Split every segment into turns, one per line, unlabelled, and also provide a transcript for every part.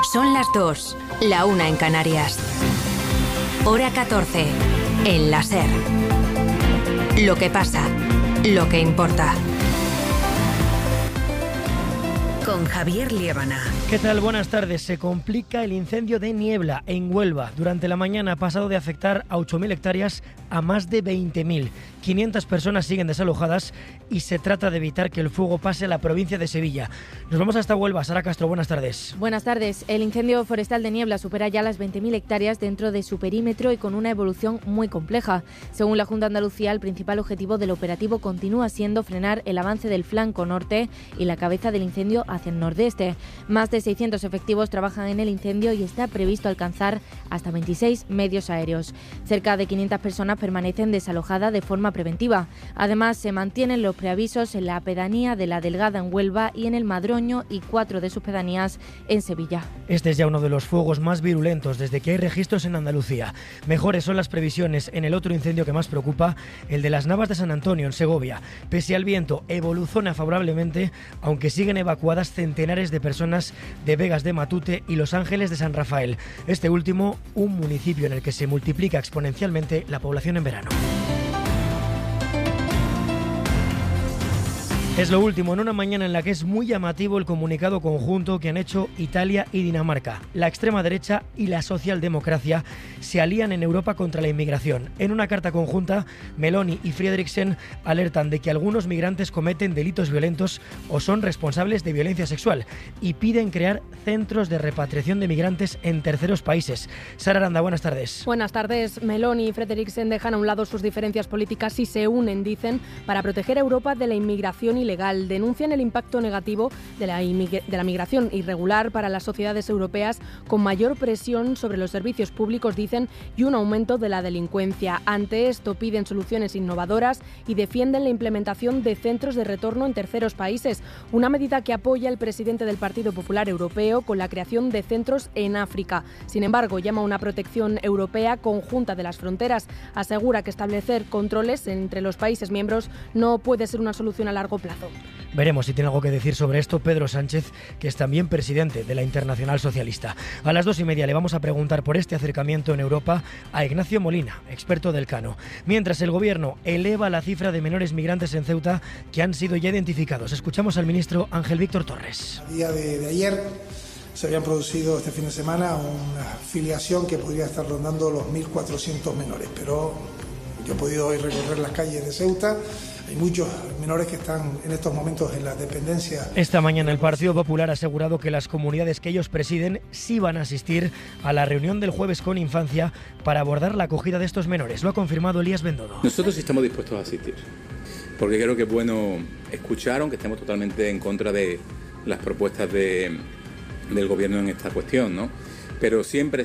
Son las 2, la 1 en Canarias. Hora 14, en la SER. Lo que pasa, lo que importa. Con Javier Liébana.
¿Qué tal? Buenas tardes. Se complica el incendio de Niebla, en Huelva. Durante la mañana ha pasado de afectar a 8.000 hectáreas a más de 20.000. 500 personas siguen desalojadas y se trata de evitar que el fuego pase a la provincia de Sevilla. Nos vamos hasta Huelva. Sara Castro, buenas tardes.
Buenas tardes. El incendio forestal de Niebla supera ya las 20.000 hectáreas dentro de su perímetro y con una evolución muy compleja. Según la Junta de Andalucía, el principal objetivo del operativo continúa siendo frenar el avance del flanco norte y la cabeza del incendio hacia el nordeste. Más de 600 efectivos trabajan en el incendio y está previsto alcanzar hasta 26 medios aéreos. Cerca de 500 personas permanecen desalojadas de forma preventiva. Además, se mantienen los preavisos en la pedanía de La Delgada en Huelva y en el Madroño y 4 de sus pedanías en Sevilla.
Este es ya uno de los fuegos más virulentos desde que hay registros en Andalucía. Mejores son las previsiones en el otro incendio que más preocupa, el de las Navas de San Antonio en Segovia. Pese al viento, evoluciona favorablemente, aunque siguen evacuadas centenares de personas de Vegas de Matute y Los Ángeles de San Rafael. Este último, un municipio en el que se multiplica exponencialmente la población en verano. Es lo último en una mañana en la que es muy llamativo el comunicado conjunto que han hecho Italia y Dinamarca. La extrema derecha y la socialdemocracia se alían en Europa contra la inmigración. En una carta conjunta, Meloni y Frederiksen alertan de que algunos migrantes cometen delitos violentos o son responsables de violencia sexual y piden crear centros de repatriación de migrantes en terceros países. Sara Aranda, buenas tardes.
Buenas tardes. Meloni y Frederiksen dejan a un lado sus diferencias políticas y se unen, dicen, para proteger a Europa de la inmigración ilegal. Denuncian el impacto negativo de la migración irregular para las sociedades europeas, con mayor presión sobre los servicios públicos, dicen, y un aumento de la delincuencia. Ante esto piden soluciones innovadoras y defienden la implementación de centros de retorno en terceros países, una medida que apoya el presidente del Partido Popular Europeo con la creación de centros en África. Sin embargo, llama a una protección europea conjunta de las fronteras. Asegura que establecer controles entre los países miembros no puede ser una solución a largo plazo.
Veremos si tiene algo que decir sobre esto Pedro Sánchez, que es también presidente de la Internacional Socialista. A las 2:30 le vamos a preguntar por este acercamiento en Europa a Ignacio Molina, experto del Cano. Mientras el Gobierno eleva la cifra de menores migrantes en Ceuta que han sido ya identificados. Escuchamos al ministro Ángel Víctor Torres.
A día de ayer se habían producido este fin de semana una filiación que podría estar rondando los 1.400 menores, pero yo he podido hoy recorrer las calles de Ceuta. Hay muchos menores que están en estos momentos en la dependencia.
Esta mañana el Partido Popular ha asegurado que las comunidades que ellos presiden sí van a asistir a la reunión del jueves con Infancia para abordar la acogida de estos menores. Lo ha confirmado Elías Bendodo.
Nosotros estamos dispuestos a asistir, porque creo que es bueno escuchar, aunque estemos totalmente en contra de las propuestas del Gobierno en esta cuestión, ¿no? Pero siempre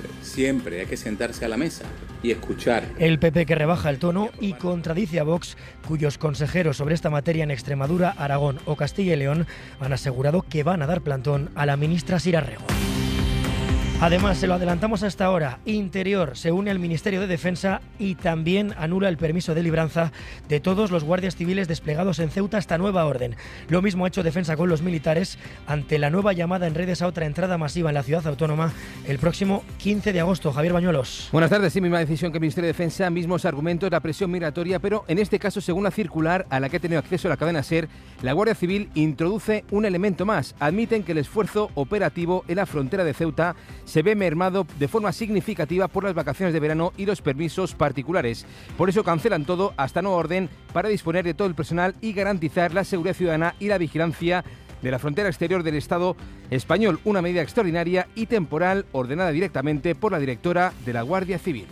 hay que sentarse a la mesa y escuchar.
El PP que rebaja el tono y contradice a Vox, cuyos consejeros sobre esta materia en Extremadura, Aragón o Castilla y León han asegurado que van a dar plantón a la ministra Sira Rego. Además, se lo adelantamos hasta ahora, Interior se une al Ministerio de Defensa y también anula el permiso de libranza de todos los guardias civiles desplegados en Ceuta hasta nueva orden. Lo mismo ha hecho Defensa con los militares ante la nueva llamada en redes a otra entrada masiva en la ciudad autónoma el próximo 15 de agosto. Javier Bañuelos.
Buenas tardes. Sí, misma decisión que el Ministerio de Defensa, mismos argumentos, la presión migratoria, pero en este caso, según la circular a la que ha tenido acceso la cadena SER, la Guardia Civil introduce un elemento más. Admiten que el esfuerzo operativo en la frontera de Ceuta se ve mermado de forma significativa por las vacaciones de verano y los permisos particulares. Por eso cancelan todo hasta nueva orden para disponer de todo el personal y garantizar la seguridad ciudadana y la vigilancia de la frontera exterior del Estado español, una medida extraordinaria y temporal ordenada directamente por la directora de la Guardia Civil.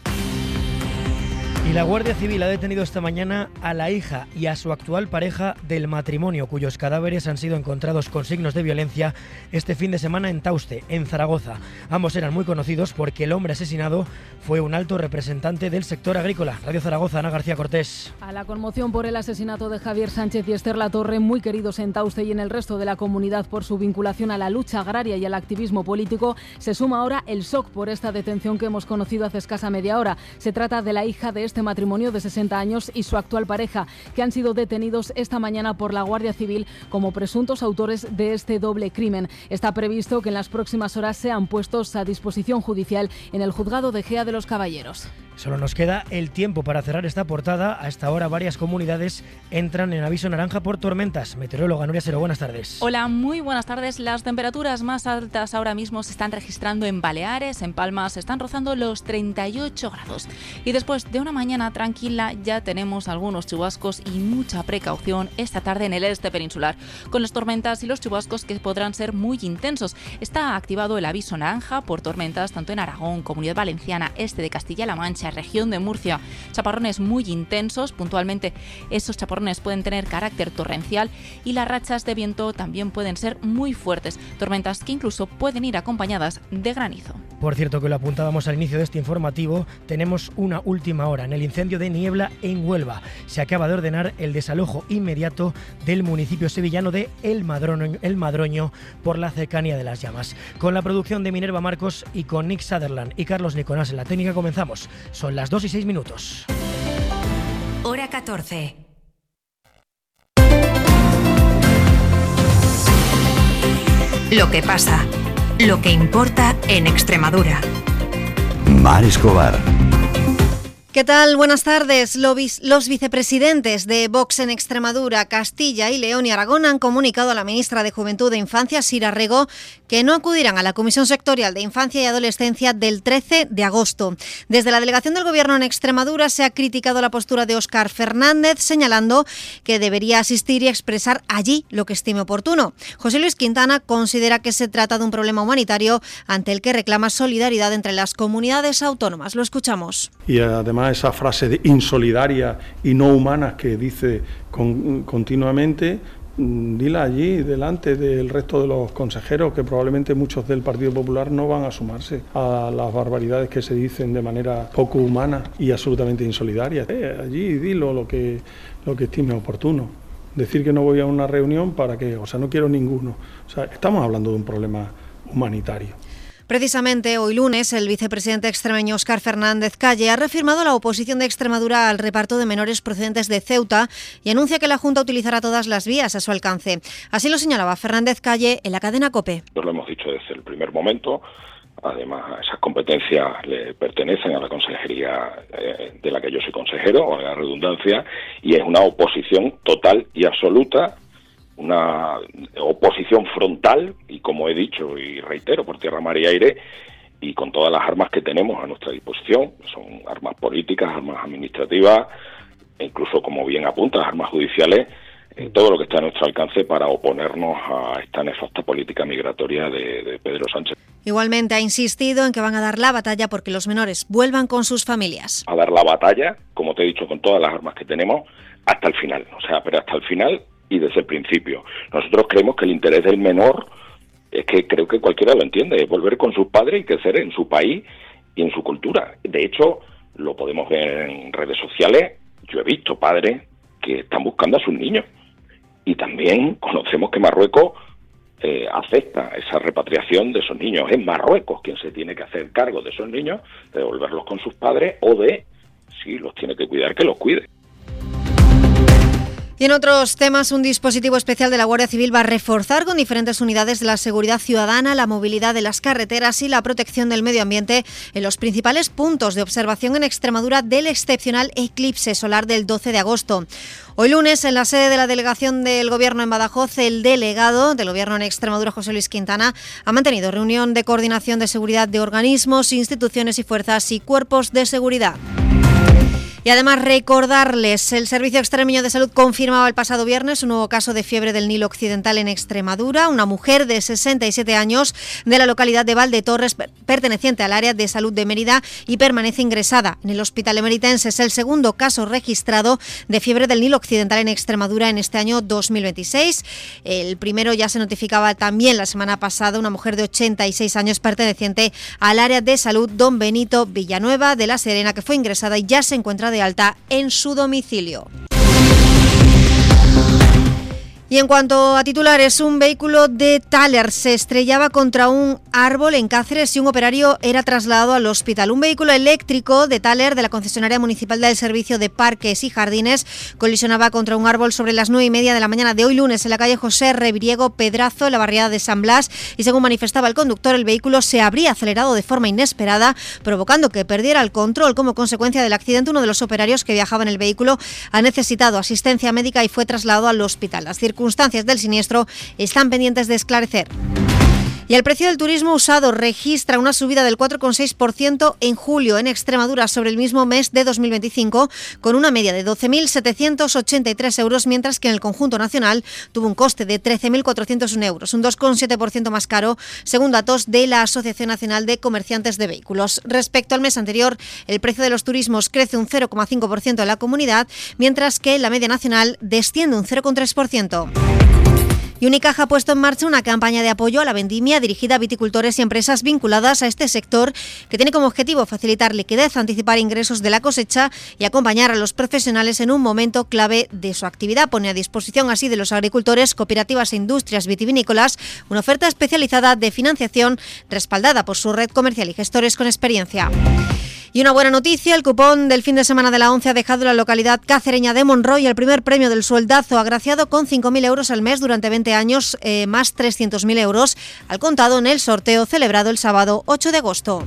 Y la Guardia Civil ha detenido esta mañana a la hija y a su actual pareja del matrimonio, cuyos cadáveres han sido encontrados con signos de violencia este fin de semana en Tauste, en Zaragoza. Ambos eran muy conocidos porque el hombre asesinado fue un alto representante del sector agrícola. Radio Zaragoza, Ana García Cortés.
A la conmoción por el asesinato de Javier Sánchez y Esther Latorre, muy queridos en Tauste y en el resto de la comunidad por su vinculación a la lucha agraria y al activismo político, se suma ahora el shock por esta detención que hemos conocido hace escasa media hora. Se trata de la hija de este matrimonio de 60 años y su actual pareja, que han sido detenidos esta mañana por la Guardia Civil como presuntos autores de este doble crimen. Está previsto que en las próximas horas sean puestos a disposición judicial en el juzgado de Gea de los Caballeros.
Solo nos queda el tiempo para cerrar esta portada. A esta hora varias comunidades entran en aviso naranja por tormentas. Meteoróloga Nuria Sero, buenas tardes.
Hola, muy buenas tardes. Las temperaturas más altas ahora mismo se están registrando en Baleares, en Palma se están rozando los 38 grados. Y después de una mañana tranquila ya tenemos algunos chubascos y mucha precaución esta tarde en el este peninsular, con las tormentas y los chubascos que podrán ser muy intensos. Está activado el aviso naranja por tormentas tanto en Aragón, Comunidad Valenciana, este de Castilla-La Mancha, región de Murcia. Chaparrones muy intensos, puntualmente esos chaparrones pueden tener carácter torrencial y las rachas de viento también pueden ser muy fuertes, tormentas que incluso pueden ir acompañadas de granizo.
Por cierto, que lo apuntábamos al inicio de este informativo, tenemos una última hora en el incendio de Niebla en Huelva. Se acaba de ordenar el desalojo inmediato del municipio sevillano de El Madroño por la cercanía de las llamas. Con la producción de Minerva Marcos y con Nick Sutherland y Carlos Nicolás en la técnica comenzamos. Son las 2:06.
Hora 14. Lo que pasa, lo que importa en Extremadura.
Mar Escobar.
¿Qué tal? Buenas tardes. Los vicepresidentes de Vox en Extremadura, Castilla y León y Aragón han comunicado a la ministra de Juventud e Infancia, Sira Rego, que no acudirán a la Comisión Sectorial de Infancia y Adolescencia del 13 de agosto. Desde la delegación del Gobierno en Extremadura se ha criticado la postura de Óscar Fernández, señalando que debería asistir y expresar allí lo que estime oportuno. José Luis Quintana considera que se trata de un problema humanitario ante el que reclama solidaridad entre las comunidades autónomas. Lo escuchamos.
Y además esa frase de insolidaria y no humanas que dice continuamente, dila allí delante del resto de los consejeros, que probablemente muchos del Partido Popular no van a sumarse a las barbaridades que se dicen de manera poco humana y absolutamente insolidaria. Allí dilo lo que estime oportuno. Decir que no voy a una reunión, ¿para qué? O sea, no quiero ninguno. O sea, estamos hablando de un problema humanitario.
Precisamente hoy lunes, el vicepresidente extremeño Óscar Fernández Calle ha reafirmado la oposición de Extremadura al reparto de menores procedentes de Ceuta y anuncia que la Junta utilizará todas las vías a su alcance. Así lo señalaba Fernández Calle en la cadena COPE.
Lo hemos dicho desde el primer momento. Además, esas competencias le pertenecen a la consejería de la que yo soy consejero, o la redundancia, y es una oposición total y absoluta, una oposición frontal, y como he dicho y reitero, por tierra, mar y aire, y con todas las armas que tenemos a nuestra disposición. Son armas políticas, armas administrativas, e incluso, como bien apunta, armas judiciales, todo lo que está a nuestro alcance para oponernos a esta nefasta política migratoria de Pedro Sánchez.
Igualmente ha insistido en que van a dar la batalla porque los menores vuelvan con sus familias.
A dar la batalla, como te he dicho, con todas las armas que tenemos, hasta el final. O sea, pero hasta el final y desde el principio. Nosotros creemos que el interés del menor, es que creo que cualquiera lo entiende, es volver con sus padres y crecer en su país y en su cultura. De hecho, lo podemos ver en redes sociales. Yo he visto padres que están buscando a sus niños. Y también conocemos que Marruecos acepta esa repatriación de esos niños. Es Marruecos quien se tiene que hacer cargo de esos niños, de devolverlos con sus padres o de, si los tiene que cuidar, que los cuide.
Y en otros temas, un dispositivo especial de la Guardia Civil va a reforzar con diferentes unidades de la seguridad ciudadana, la movilidad de las carreteras y la protección del medio ambiente en los principales puntos de observación en Extremadura del excepcional eclipse solar del 12 de agosto. Hoy lunes, en la sede de la delegación del Gobierno en Badajoz, el delegado del Gobierno en Extremadura, José Luis Quintana, ha mantenido reunión de coordinación de seguridad de organismos, instituciones y fuerzas y cuerpos de seguridad. Y además recordarles, el Servicio Extremeño de Salud confirmaba el pasado viernes un nuevo caso de fiebre del Nilo Occidental en Extremadura. Una mujer de 67 años de la localidad de Valdetorres, perteneciente al área de salud de Mérida y permanece ingresada en el hospital emeritense. Es el segundo caso registrado de fiebre del Nilo Occidental en Extremadura en este año 2026. El primero ya se notificaba también la semana pasada, una mujer de 86 años perteneciente al área de salud Don Benito Villanueva de La Serena, que fue ingresada y ya se encuentra de alta en su domicilio. Y en cuanto a titulares, un vehículo de Thaler se estrellaba contra un árbol en Cáceres y un operario era trasladado al hospital. Un vehículo eléctrico de Thaler, de la concesionaria municipal del Servicio de Parques y Jardines, colisionaba contra un árbol sobre las 9:30 de la mañana de hoy lunes en la calle José Reviriego Pedrazo, en la barriada de San Blas, y según manifestaba el conductor, el vehículo se habría acelerado de forma inesperada, provocando que perdiera el control. Como consecuencia del accidente, uno de los operarios que viajaba en el vehículo ha necesitado asistencia médica y fue trasladado al hospital. Las circunstancias del siniestro están pendientes de esclarecer. Y el precio del turismo usado registra una subida del 4,6% en julio en Extremadura sobre el mismo mes de 2025, con una media de 12.783 euros, mientras que en el conjunto nacional tuvo un coste de 13.401 euros, un 2,7% más caro, según datos de la Asociación Nacional de Comerciantes de Vehículos. Respecto al mes anterior, el precio de los turismos crece un 0,5% en la comunidad, mientras que la media nacional desciende un 0,3%. Y Unicaja ha puesto en marcha una campaña de apoyo a la vendimia dirigida a viticultores y empresas vinculadas a este sector, que tiene como objetivo facilitar liquidez, anticipar ingresos de la cosecha y acompañar a los profesionales en un momento clave de su actividad. Pone a disposición así de los agricultores, cooperativas e industrias vitivinícolas una oferta especializada de financiación respaldada por su red comercial y gestores con experiencia. Y una buena noticia, el cupón del fin de semana de la ONCE ha dejado la localidad cacereña de Monroy el primer premio del sueldazo, agraciado con 5.000 euros al mes durante 20 años, más 300.000 euros al contado en el sorteo celebrado el sábado 8 de agosto.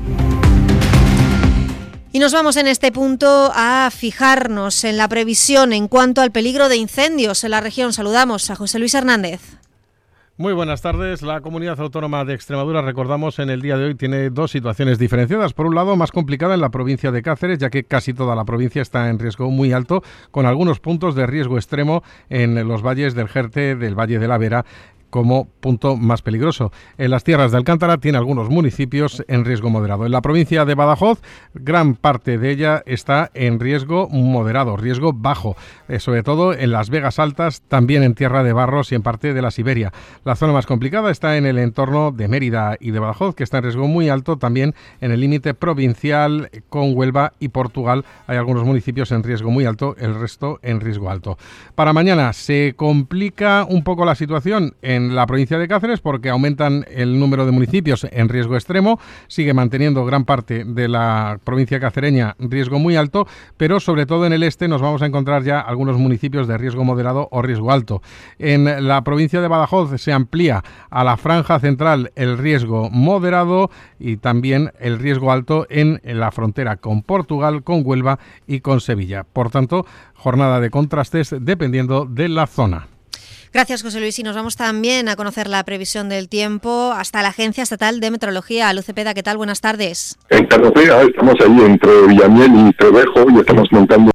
Y nos vamos en este punto a fijarnos en la previsión en cuanto al peligro de incendios en la región. Saludamos a José Luis Hernández.
Muy buenas tardes. La Comunidad Autónoma de Extremadura, recordamos, en el día de hoy tiene dos situaciones diferenciadas. Por un lado, más complicada en la provincia de Cáceres, ya que casi toda la provincia está en riesgo muy alto, con algunos puntos de riesgo extremo en los valles del Jerte, del Valle de la Vera, como punto más peligroso. En las tierras de Alcántara tiene algunos municipios en riesgo moderado. En la provincia de Badajoz, gran parte de ella está en riesgo moderado, riesgo bajo, sobre todo en las Vegas Altas, también en Tierra de Barros y en parte de la Siberia. La zona más complicada está en el entorno de Mérida y de Badajoz, que está en riesgo muy alto, también en el límite provincial con Huelva y Portugal. Hay algunos municipios en riesgo muy alto, el resto en riesgo alto. Para mañana se complica un poco la situación en la provincia de Cáceres, porque aumentan el número de municipios en riesgo extremo, sigue manteniendo gran parte de la provincia cacereña riesgo muy alto, pero sobre todo en el este nos vamos a encontrar ya algunos municipios de riesgo moderado o riesgo alto. En la provincia de Badajoz se amplía a la franja central el riesgo moderado y también el riesgo alto en la frontera con Portugal, con Huelva y con Sevilla. Por tanto, jornada de contrastes dependiendo de la zona.
Gracias, José Luis. Y nos vamos también a conocer la previsión del tiempo hasta la Agencia Estatal de Meteorología. Luz Cepeda, ¿qué tal? Buenas tardes.
En Carnocea estamos ahí entre Villamiel y Trevejo y estamos montando.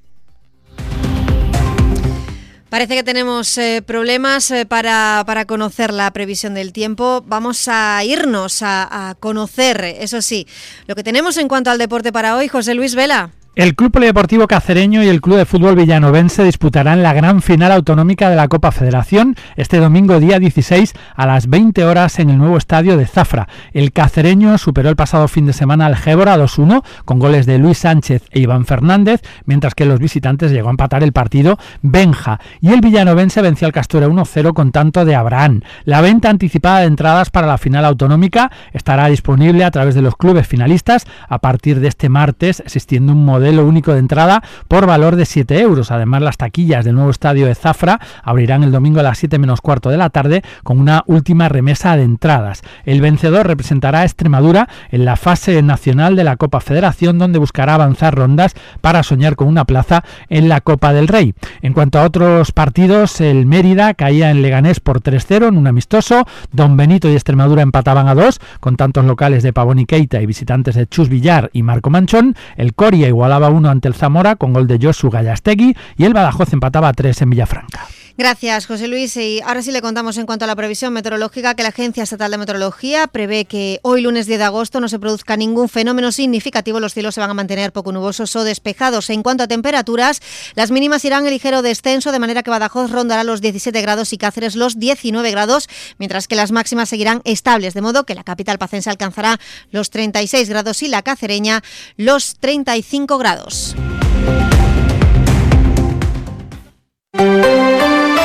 Parece que tenemos problemas para conocer la previsión del tiempo. Vamos a irnos a conocer, eso sí, lo que tenemos en cuanto al deporte para hoy. José Luis Vela.
El Club Polideportivo Cacereño y el Club de Fútbol Villanovense disputarán la gran final autonómica de la Copa Federación este domingo día 16 a las 20 horas en el nuevo estadio de Zafra. El cacereño superó el pasado fin de semana al Gébora 2-1 con goles de Luis Sánchez e Iván Fernández, mientras que los visitantes llegó a empatar el partido Benja. Y el villanovense venció al Castura 1-0 con tanto de Abraham. La venta anticipada de entradas para la final autonómica estará disponible a través de los clubes finalistas a partir de este martes, existiendo un modelo único de entrada por valor de 7 euros. Además, las taquillas del nuevo estadio de Zafra abrirán el domingo a las 7 menos cuarto de la tarde con una última remesa de entradas. El vencedor representará a Extremadura en la fase nacional de la Copa Federación, donde buscará avanzar rondas para soñar con una plaza en la Copa del Rey. En cuanto a otros partidos, el Mérida caía en Leganés por 3-0 en un amistoso. Don Benito y Extremadura empataban a 2 con tantos locales de Pavón y Keita y visitantes de Chus Villar y Marco Manchón. El Coria igualaba 1 ante el Zamora con gol de Josu Gallastegui y el Badajoz empataba a 3 en Villafranca.
Gracias, José Luis. Y ahora sí le contamos en cuanto a la previsión meteorológica que la Agencia Estatal de Meteorología prevé que hoy lunes 10 de agosto no se produzca ningún fenómeno significativo. Los cielos se van a mantener poco nubosos o despejados. En cuanto a temperaturas, las mínimas irán en ligero descenso, de manera que Badajoz rondará los 17 grados y Cáceres los 19 grados, mientras que las máximas seguirán estables, de modo que la capital pacense alcanzará los 36 grados y la cacereña los 35 grados.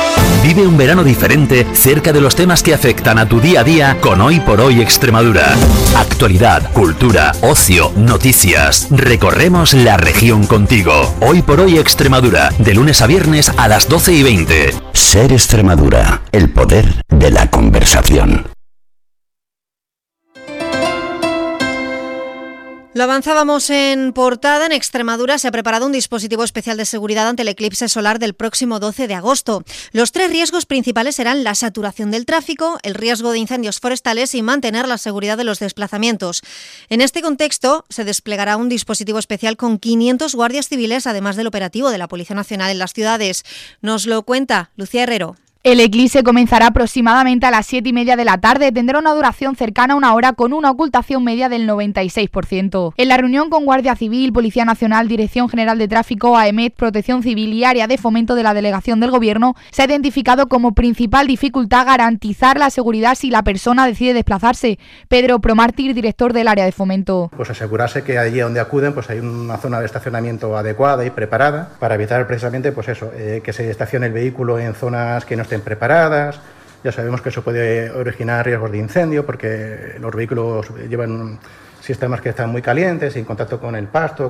Vive un verano diferente cerca de los temas que afectan a tu día a día con Hoy por Hoy Extremadura. Actualidad, cultura, ocio, noticias. Recorremos la región contigo. Hoy por Hoy Extremadura, de lunes a viernes a las 12:20.
Ser Extremadura, el poder de la conversación.
Lo avanzábamos en portada. En Extremadura se ha preparado un dispositivo especial de seguridad ante el eclipse solar del próximo 12 de agosto. Los 3 riesgos principales serán la saturación del tráfico, el riesgo de incendios forestales y mantener la seguridad de los desplazamientos. En este contexto, se desplegará un dispositivo especial con 500 guardias civiles, además del operativo de la Policía Nacional en las ciudades. Nos lo cuenta Lucía Herrero.
El eclipse comenzará aproximadamente a las 7:30 de la tarde. Tendrá una duración cercana a una hora con una ocultación media del 96%. En la reunión con Guardia Civil, Policía Nacional, Dirección General de Tráfico, AEMET, Protección Civil y Área de Fomento de la Delegación del Gobierno, se ha identificado como principal dificultad garantizar la seguridad si la persona decide desplazarse. Pedro Promártir, director del Área de Fomento.
Pues asegurarse que allí donde acuden pues hay una zona de estacionamiento adecuada y preparada para evitar precisamente pues eso, que se estacione el vehículo en zonas que no estén preparadas. Ya sabemos que eso puede originar riesgos de incendio porque los vehículos llevan sistemas que están muy calientes y en contacto con el pasto,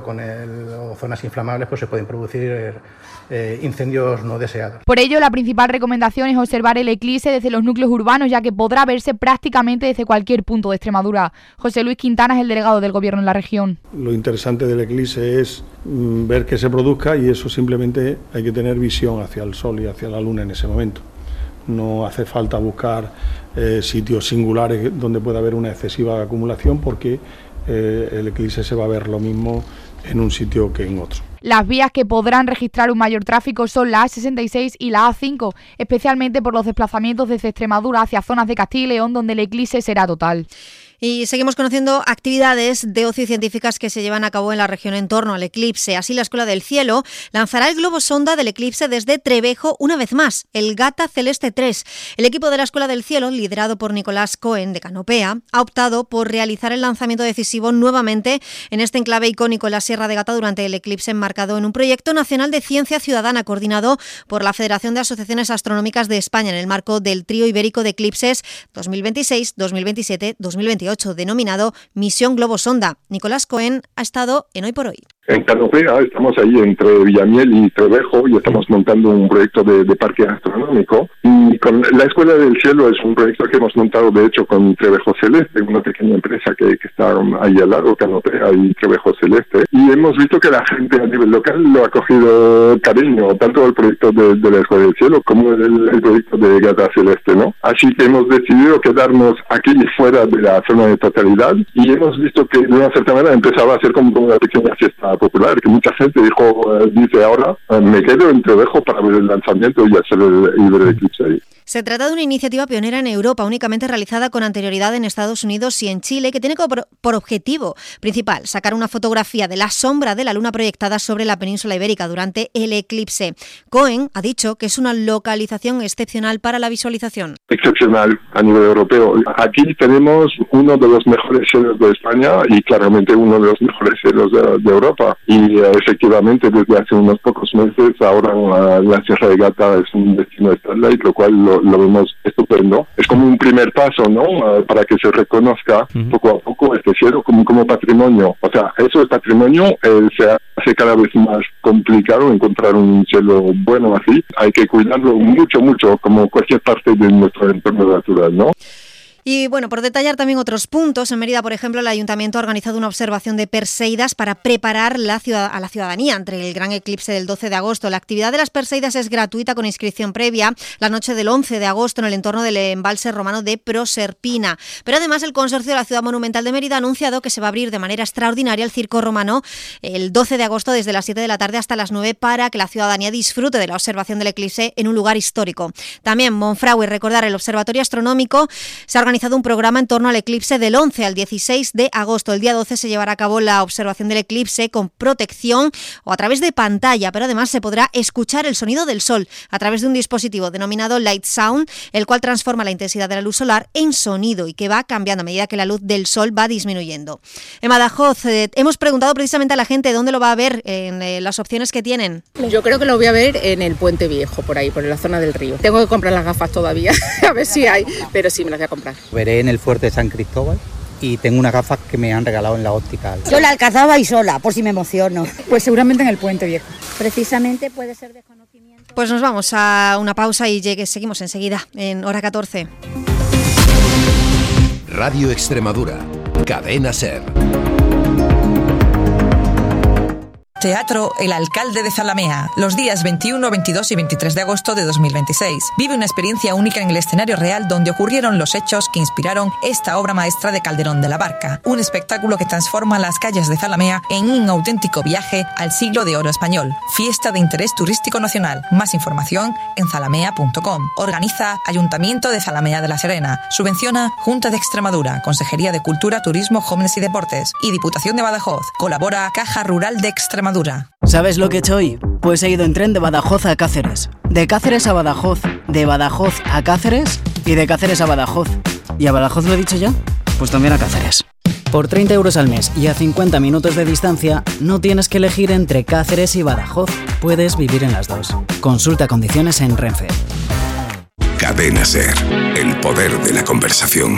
o zonas inflamables, pues se pueden producir incendios no deseados.
Por ello, la principal recomendación es observar el eclipse desde los núcleos urbanos, ya que podrá verse prácticamente desde cualquier punto de Extremadura. José Luis Quintana es el delegado del Gobierno en la región.
Lo interesante del eclipse es ver que se produzca y eso simplemente hay que tener visión hacia el sol y hacia la luna en ese momento. No hace falta buscar sitios singulares donde pueda haber una excesiva acumulación porque el eclipse se va a ver lo mismo en un sitio que en otro.
Las vías que podrán registrar un mayor tráfico son la A66 y la A5, especialmente por los desplazamientos desde Extremadura hacia zonas de Castilla y León, donde el eclipse será total.
Y seguimos conociendo actividades de ocio y científicas que se llevan a cabo en la región en torno al eclipse. Así, la Escuela del Cielo lanzará el globo sonda del eclipse desde Trevejo una vez más, el Gata Celeste 3. El equipo de la Escuela del Cielo, liderado por Nicolás Cohen de Canopea, ha optado por realizar el lanzamiento decisivo nuevamente en este enclave icónico en la Sierra de Gata durante el eclipse, enmarcado en un proyecto nacional de ciencia ciudadana coordinado por la Federación de Asociaciones Astronómicas de España en el marco del Trío Ibérico de Eclipses 2026, 2027, 2028. Denominado Misión Globo Sonda. Nicolás Cohen ha estado en Hoy por Hoy.
En Canopea estamos ahí entre Villamiel y Trevejo y estamos montando un proyecto de parque astronómico. Y con la Escuela del Cielo es un proyecto que hemos montado de hecho con Trevejo Celeste, una pequeña empresa que está ahí al lado, Canopea y Trevejo Celeste. Y hemos visto que la gente a nivel local lo ha cogido cariño, tanto el proyecto de la Escuela del Cielo como el proyecto de Gata Celeste, ¿no? Así que hemos decidido quedarnos aquí fuera de la zona de totalidad y hemos visto que de una cierta manera empezaba a ser como una pequeña fiesta popular, que mucha gente dice ahora, me quedo en Trevejo para ver el lanzamiento y hacer el eclipse ahí.
Se trata de una iniciativa pionera en Europa, únicamente realizada con anterioridad en Estados Unidos y en Chile, que tiene por objetivo principal sacar una fotografía de la sombra de la luna proyectada sobre la península ibérica durante el eclipse. Cohen ha dicho que es una localización excepcional para la visualización.
Excepcional a nivel europeo. Aquí tenemos uno de los mejores cielos de España y claramente uno de los mejores cielos de Europa. Y efectivamente desde hace unos pocos meses ahora la Sierra de Gata es un destino de Starlight, lo cual lo vemos estupendo. Es como un primer paso, ¿no? Para que se reconozca poco a poco este cielo como patrimonio. O sea, eso es patrimonio, se hace cada vez más complicado encontrar un cielo bueno así. Hay que cuidarlo mucho, mucho, como cualquier parte de nuestro entorno natural, ¿no?
Y bueno, por detallar también otros puntos, en Mérida, por ejemplo, el Ayuntamiento ha organizado una observación de Perseidas para preparar a la ciudadanía ante el gran eclipse del 12 de agosto. La actividad de las Perseidas es gratuita con inscripción previa la noche del 11 de agosto en el entorno del embalse romano de Proserpina. Pero además el Consorcio de la Ciudad Monumental de Mérida ha anunciado que se va a abrir de manera extraordinaria el Circo Romano el 12 de agosto desde las 7 de la tarde hasta las 9 para que la ciudadanía disfrute de la observación del eclipse en un lugar histórico. También Monfragüe, recordar, el Observatorio Astronómico se ha organizado un programa en torno al eclipse del 11 al 16 de agosto. El día 12 se llevará a cabo la observación del eclipse con protección o a través de pantalla, pero además se podrá escuchar el sonido del sol a través de un dispositivo denominado Light Sound, el cual transforma la intensidad de la luz solar en sonido y que va cambiando a medida que la luz del sol va disminuyendo. En Badajoz hemos preguntado precisamente a la gente dónde lo va a ver, en las opciones que tienen.
Yo creo que lo voy a ver en el Puente Viejo, por ahí, por la zona del río. Tengo que comprar las gafas todavía, a ver si hay, pero sí me las voy a comprar.
Veré en el Fuerte de San Cristóbal y tengo unas gafas que me han regalado en la óptica.
Yo la alcanzaba y sola, por si me emociono.
Pues seguramente en el Puente Viejo.
Precisamente puede ser desconocimiento.
Pues nos vamos a una pausa y seguimos enseguida en Hora 14.
Radio Extremadura, Cadena SER.
Teatro El Alcalde de Zalamea, los días 21, 22 y 23 de agosto de 2026. Vive una experiencia única en el escenario real donde ocurrieron los hechos que inspiraron esta obra maestra de Calderón de la Barca. Un espectáculo que transforma las calles de Zalamea en un auténtico viaje al siglo de oro español. Fiesta de interés turístico nacional. Más información en zalamea.com. Organiza Ayuntamiento de Zalamea de la Serena. Subvenciona Junta de Extremadura, Consejería de Cultura, Turismo, Jóvenes y Deportes y Diputación de Badajoz. Colabora Caja Rural de Extremadura.
¿Sabes lo que he hecho hoy? Pues he ido en tren de Badajoz a Cáceres, de Cáceres a Badajoz, de Badajoz a Cáceres y de Cáceres a Badajoz. ¿Y a Badajoz lo he dicho ya? Pues también a Cáceres. Por 30 euros al mes y a 50 minutos de distancia, no tienes que elegir entre Cáceres y Badajoz. Puedes vivir en las dos. Consulta condiciones en Renfe.
Cadena SER, el poder de la conversación.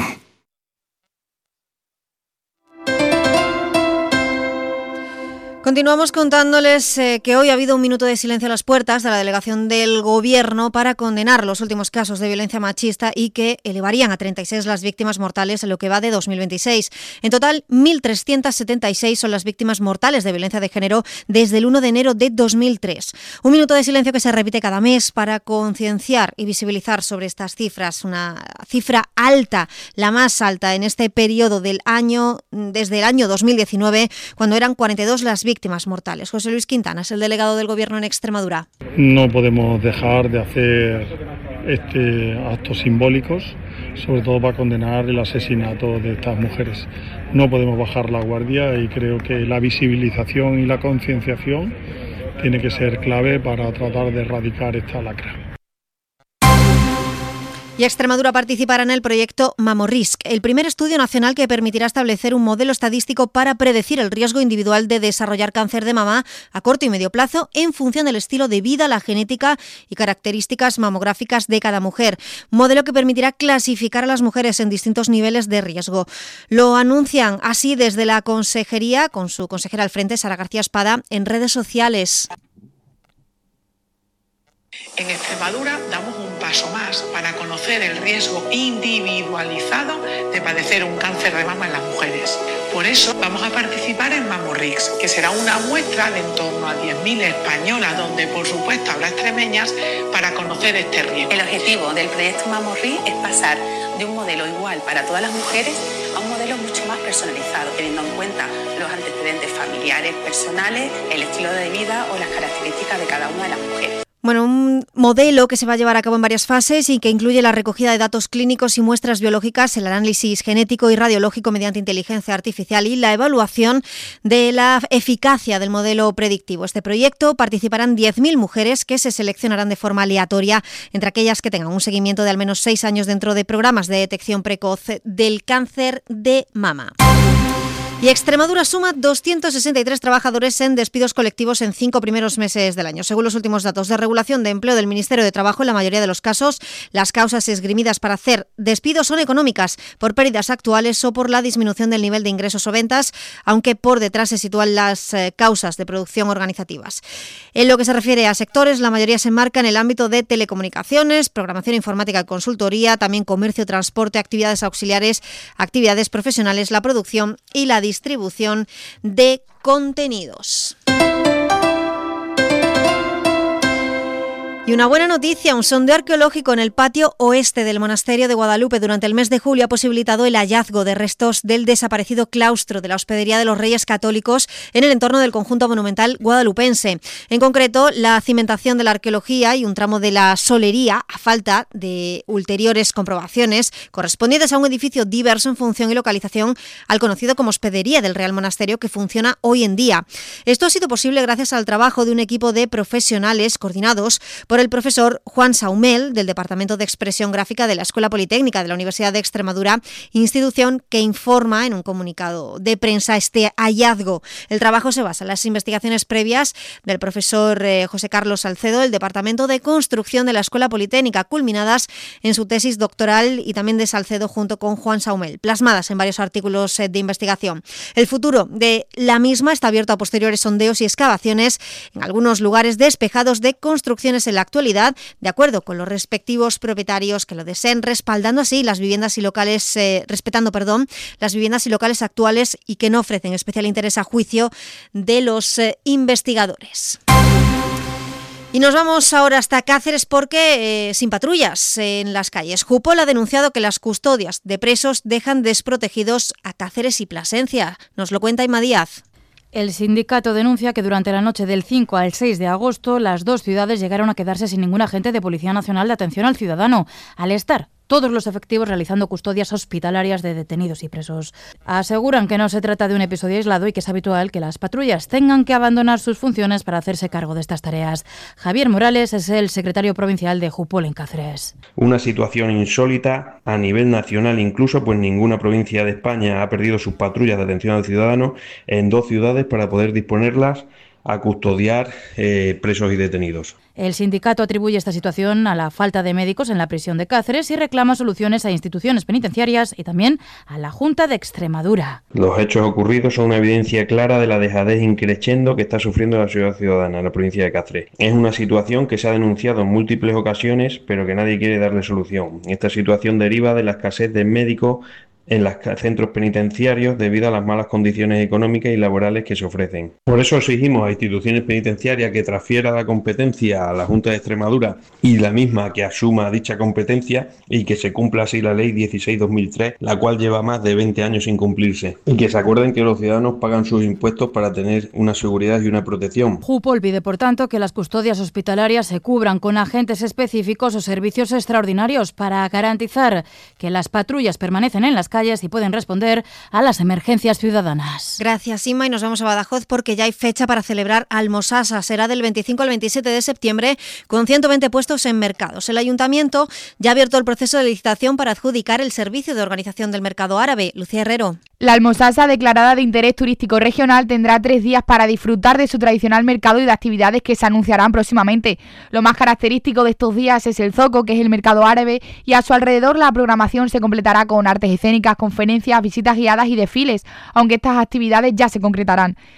Continuamos contándoles que hoy ha habido un minuto de silencio a las puertas de la delegación del Gobierno para condenar los últimos casos de violencia machista y que elevarían a 36 las víctimas mortales en lo que va de 2026. En total, 1.376 son las víctimas mortales de violencia de género desde el 1 de enero de 2003. Un minuto de silencio que se repite cada mes para concienciar y visibilizar sobre estas cifras. Una cifra alta, la más alta en este periodo del año, desde el año 2019, cuando eran 42 las víctimas mortales. José Luis Quintana es el delegado del Gobierno en Extremadura.
No podemos dejar de hacer actos simbólicos, sobre todo para condenar el asesinato de estas mujeres. No podemos bajar la guardia y creo que la visibilización y la concienciación tiene que ser clave para tratar de erradicar esta lacra.
Y Extremadura participará en el proyecto Mamorrisk, el primer estudio nacional que permitirá establecer un modelo estadístico para predecir el riesgo individual de desarrollar cáncer de mama a corto y medio plazo en función del estilo de vida, la genética y características mamográficas de cada mujer. Modelo que permitirá clasificar a las mujeres en distintos niveles de riesgo. Lo anuncian así desde la consejería, con su consejera al frente, Sara García Espada, en redes sociales.
En Extremadura damos un paso más para conocer el riesgo individualizado de padecer un cáncer de mama en las mujeres. Por eso vamos a participar en Mamorrisk, que será una muestra de en torno a 10.000 españolas, donde por supuesto habrá extremeñas, para conocer este riesgo.
El objetivo del proyecto Mamorrisk es pasar de un modelo igual para todas las mujeres a un modelo mucho más personalizado, teniendo en cuenta los antecedentes familiares, personales, el estilo de vida o las características de cada una de las mujeres.
Bueno, un modelo que se va a llevar a cabo en varias fases y que incluye la recogida de datos clínicos y muestras biológicas, el análisis genético y radiológico mediante inteligencia artificial y la evaluación de la eficacia del modelo predictivo. Este proyecto participarán 10.000 mujeres que se seleccionarán de forma aleatoria entre aquellas que tengan un seguimiento de al menos 6 años dentro de programas de detección precoz del cáncer de mama. Y Extremadura suma 263 trabajadores en despidos colectivos en 5 primeros meses del año. Según los últimos datos de regulación de empleo del Ministerio de Trabajo, en la mayoría de los casos, las causas esgrimidas para hacer despidos son económicas, por pérdidas actuales o por la disminución del nivel de ingresos o ventas, aunque por detrás se sitúan las causas de producción organizativas. En lo que se refiere a sectores, la mayoría se enmarca en el ámbito de telecomunicaciones, programación informática y consultoría, también comercio, transporte, actividades auxiliares, actividades profesionales, la producción y la distribución de contenidos. Y una buena noticia, un sondeo arqueológico en el patio oeste del monasterio de Guadalupe durante el mes de julio ha posibilitado el hallazgo de restos del desaparecido claustro de la Hospedería de los Reyes Católicos en el entorno del conjunto monumental guadalupense. En concreto, la cimentación de la arqueología y un tramo de la solería, a falta de ulteriores comprobaciones correspondientes a un edificio diverso en función y localización al conocido como Hospedería del Real Monasterio, que funciona hoy en día. Esto ha sido posible gracias al trabajo de un equipo de profesionales coordinados por el profesor Juan Saumel, del Departamento de Expresión Gráfica de la Escuela Politécnica de la Universidad de Extremadura, institución que informa en un comunicado de prensa este hallazgo. El trabajo se basa en las investigaciones previas del profesor José Carlos Salcedo, del Departamento de Construcción de la Escuela Politécnica, culminadas en su tesis doctoral, y también de Salcedo junto con Juan Saumel, plasmadas en varios artículos de investigación. El futuro de la misma está abierto a posteriores sondeos y excavaciones en algunos lugares despejados de construcciones en la actualidad, de acuerdo con los respectivos propietarios que lo deseen, respetando así las viviendas y locales actuales y que no ofrecen especial interés a juicio de los investigadores. Y nos vamos ahora hasta Cáceres porque sin patrullas en las calles. Jupol ha denunciado que las custodias de presos dejan desprotegidos a Cáceres y Plasencia. Nos lo cuenta Ima Díaz.
El sindicato denuncia que durante la noche del 5 al 6 de agosto las dos ciudades llegaron a quedarse sin ningún agente de Policía Nacional de Atención al Ciudadano, al estar todos los efectivos realizando custodias hospitalarias de detenidos y presos. Aseguran que no se trata de un episodio aislado y que es habitual que las patrullas tengan que abandonar sus funciones para hacerse cargo de estas tareas. Javier Morales es el secretario provincial de Jupol en Cáceres.
Una situación insólita a nivel nacional incluso, pues ninguna provincia de España ha perdido sus patrullas de atención al ciudadano en dos ciudades para poder disponerlas a custodiar presos y detenidos.
El sindicato atribuye esta situación a la falta de médicos en la prisión de Cáceres y reclama soluciones a instituciones penitenciarias y también a la Junta de Extremadura.
Los hechos ocurridos son una evidencia clara de la dejadez increciendo que está sufriendo la ciudad ciudadana en la provincia de Cáceres. Es una situación que se ha denunciado en múltiples ocasiones, pero que nadie quiere darle solución. Esta situación deriva de la escasez de médicos en los centros penitenciarios debido a las malas condiciones económicas y laborales que se ofrecen. Por eso exigimos a instituciones penitenciarias que transfiera la competencia a la Junta de Extremadura y la misma que asuma dicha competencia y que se cumpla así la Ley 16/2003, la cual lleva más de 20 años sin cumplirse. Y que se acuerden que los ciudadanos pagan sus impuestos para tener una seguridad y una protección.
Jupol pide, por tanto, que las custodias hospitalarias se cubran con agentes específicos o servicios extraordinarios para garantizar que las patrullas permanecen en las calles y pueden responder a las emergencias ciudadanas.
Gracias, Inma, y nos vamos a Badajoz porque ya hay fecha para celebrar Almosasa. Será del 25 al 27 de septiembre con 120 puestos en mercados. El Ayuntamiento ya ha abierto el proceso de licitación para adjudicar el servicio de organización del mercado árabe. Lucía Herrero.
La Almosasa, declarada de interés turístico regional, tendrá 3 días para disfrutar de su tradicional mercado y de actividades que se anunciarán próximamente. Lo más característico de estos días es el zoco, que es el mercado árabe, y a su alrededor la programación se completará con artes escénicas, conferencias, visitas guiadas y desfiles, aunque estas actividades ya se concretarán.